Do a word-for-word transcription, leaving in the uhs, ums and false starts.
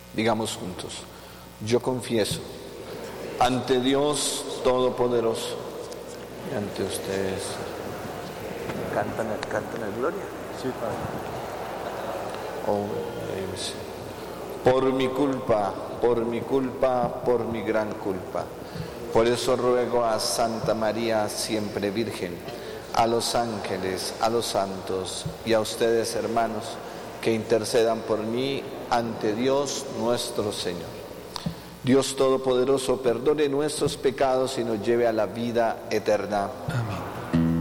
Digamos juntos: yo confieso ante Dios Todopoderoso y ante ustedes. ¿Cantan, cantan el Gloria? Sí, Padre. Oh, Dios. Por mi culpa, por mi culpa, por mi gran culpa. Por eso ruego a Santa María, siempre Virgen, a los ángeles, a los santos y a ustedes, hermanos, que intercedan por mí ante Dios nuestro Señor. Dios Todopoderoso, perdone nuestros pecados y nos lleve a la vida eterna. Amén.